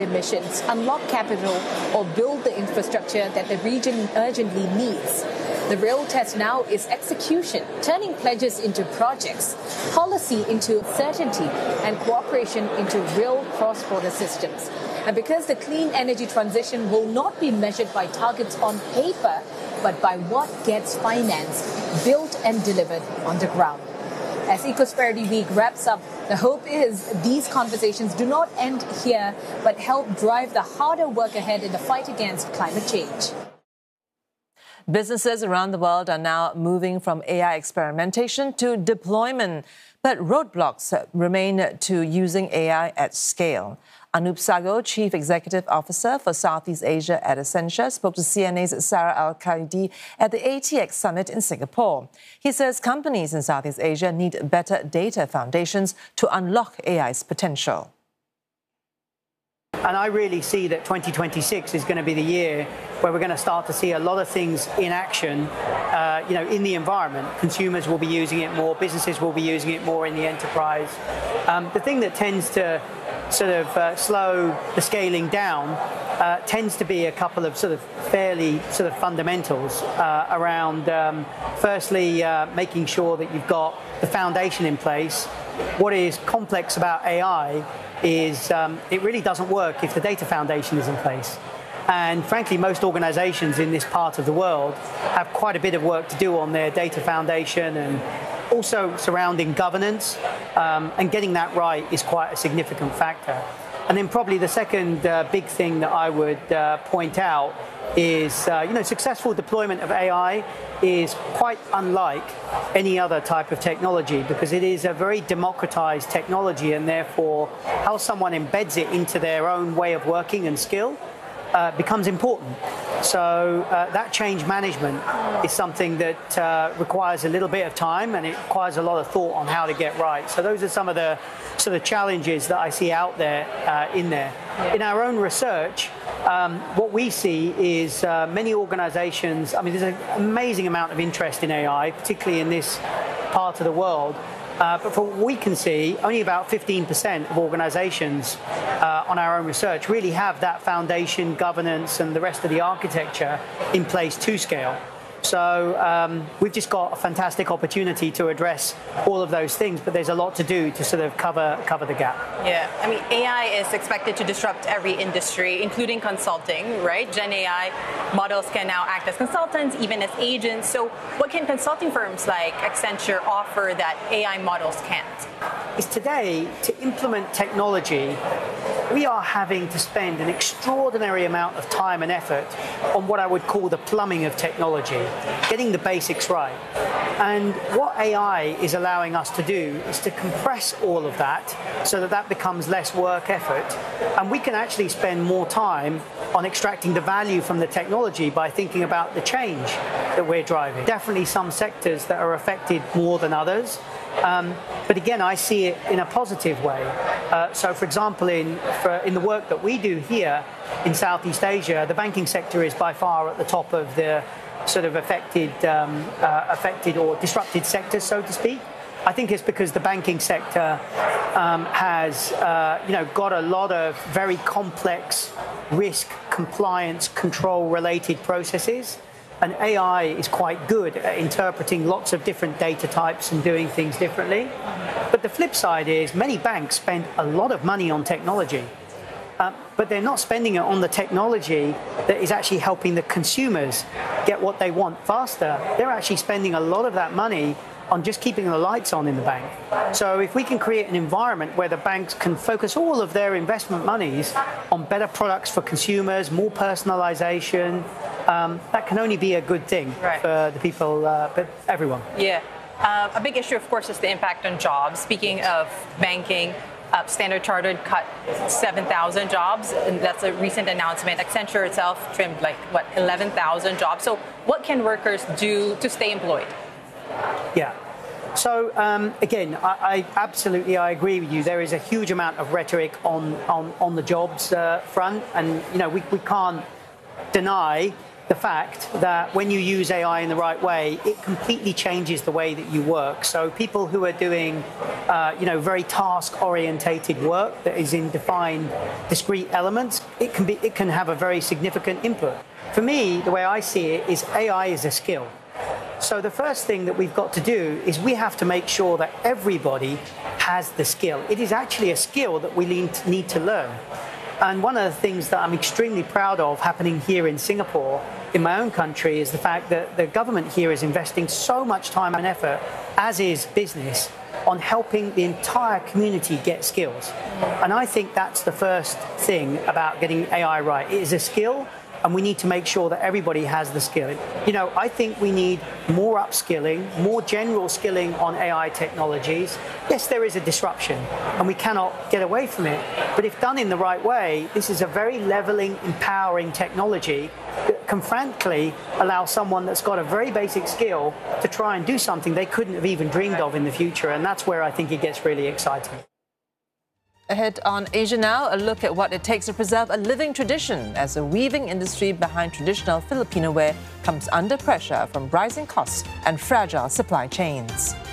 emissions, unlock capital, or build the infrastructure that the region urgently needs. The real test now is execution, turning pledges into projects, policy into certainty, and cooperation into real cross-border systems. And because the clean energy transition will not be measured by targets on paper, but by what gets financed, built, and delivered on the ground. As Ecosperity Week wraps up, the hope is these conversations do not end here, but help drive the harder work ahead in the fight against climate change. Businesses around the world are now moving from AI experimentation to deployment, but roadblocks remain to using AI at scale. Anup Sago, Chief Executive Officer for Southeast Asia at Accenture, spoke to CNA's Sarah Al-Qaidi at the ATX Summit in Singapore. He says companies in Southeast Asia need better data foundations to unlock AI's potential. And I really see that 2026 is going to be the year where we're going to start to see a lot of things in action, in the environment. Consumers will be using it more, businesses will be using it more in the enterprise. The thing that tends to sort of slow the scaling down tends to be a couple of sort of fairly sort of fundamentals around, firstly, making sure that you've got the foundation in place. What is complex about AI is it really doesn't work if the data foundation is in place. And frankly, most organizations in this part of the world have quite a bit of work to do on their data foundation and also surrounding governance, and getting that right is quite a significant factor. And then probably the second big thing that I would point out is, successful deployment of AI is quite unlike any other type of technology because it is a very democratized technology, and therefore how someone embeds it into their own way of working and skill becomes important. So that change management is something that requires a little bit of time, and it requires a lot of thought on how to get right. So those are some of the sort of challenges that I see out there in there. Yeah. In our own research, what we see is many organizations, there's an amazing amount of interest in AI, particularly in this part of the world. But from what we can see, only about 15% of organizations on our own research really have that foundation, governance, and the rest of the architecture in place to scale. So we've just got a fantastic opportunity to address all of those things, but there's a lot to do to sort of cover the gap. Yeah, AI is expected to disrupt every industry, including consulting, right? Gen AI models can now act as consultants, even as agents. So what can consulting firms like Accenture offer that AI models can't? Is today, to implement technology, we are having to spend an extraordinary amount of time and effort on what I would call the plumbing of technology, getting the basics right. And what AI is allowing us to do is to compress all of that so that that becomes less work effort. And we can actually spend more time on extracting the value from the technology by thinking about the change that we're driving. Definitely some sectors that are affected more than others. But again, I see it in a positive way. So, for example, in the work that we do here in Southeast Asia, the banking sector is by far at the top of the sort of affected or disrupted sectors, so to speak. I think it's because the banking sector has got a lot of very complex risk, compliance, control-related processes. And AI is quite good at interpreting lots of different data types and doing things differently. But the flip side is many banks spend a lot of money on technology, but they're not spending it on the technology that is actually helping the consumers get what they want faster. They're actually spending a lot of that money on just keeping the lights on in the bank. So if we can create an environment where the banks can focus all of their investment monies on better products for consumers, more personalization, that can only be a good thing for the people, but everyone. Yeah. A big issue, of course, is the impact on jobs. Speaking of banking, Standard Chartered cut 7,000 jobs, and that's a recent announcement. Accenture itself trimmed 11,000 jobs. So what can workers do to stay employed? Yeah. So again, I absolutely agree with you. There is a huge amount of rhetoric on the jobs front, and we can't deny the fact that when you use AI in the right way, it completely changes the way that you work. So people who are doing, very task-orientated work that is in defined, discrete elements, it can have a very significant input. For me, the way I see it is AI is a skill. So the first thing that we've got to do is we have to make sure that everybody has the skill. It is actually a skill that we need to learn. And one of the things that I'm extremely proud of happening here in Singapore, in my own country, is the fact that the government here is investing so much time and effort, as is business, on helping the entire community get skills. And I think that's the first thing about getting AI right. It is a skill, and we need to make sure that everybody has the skill. I think we need more upskilling, more general skilling on AI technologies. Yes, there is a disruption, and we cannot get away from it. But if done in the right way, this is a very leveling, empowering technology that can frankly allow someone that's got a very basic skill to try and do something they couldn't have even dreamed of in the future. And that's where I think it gets really exciting. Ahead on Asia Now, a look at what it takes to preserve a living tradition as the weaving industry behind traditional Filipino wear comes under pressure from rising costs and fragile supply chains.